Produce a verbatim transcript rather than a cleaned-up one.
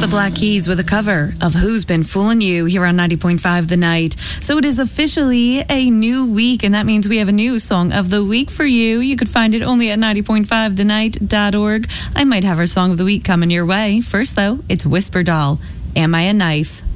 Black Keys with a cover of Who's Been Fooling You here on ninety point five The Night. So it is officially a new week, and that means we have a new song of the week for you. You could find it only at ninety point five the night dot org. I might have our song of the week coming your way. First, though, it's Whisper Doll, Am I a Knife?